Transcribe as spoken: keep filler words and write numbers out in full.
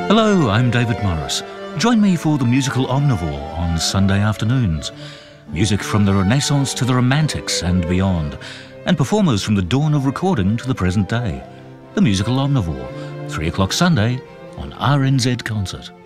Hello, I'm David Morris. Join me for the musical Omnivore on Sunday afternoons. Music from the Renaissance to the Romantics and beyond, and performers from the dawn of recording to the present day. The musical Omnivore, three o'clock Sunday on R N Z Concert.